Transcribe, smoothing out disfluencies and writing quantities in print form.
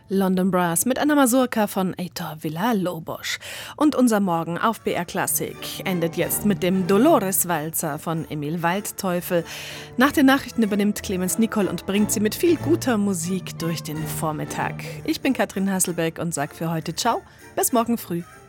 London Brass mit einer Mazurka von Heitor Villa-Lobos. Und unser Morgen auf BR Klassik endet jetzt mit dem Dolores-Walzer von Emil Waldteufel. Nach den Nachrichten übernimmt Clemens Nicol und bringt sie mit viel guter Musik durch den Vormittag. Ich bin Katrin Hasselbeck und sage für heute Ciao, bis morgen früh.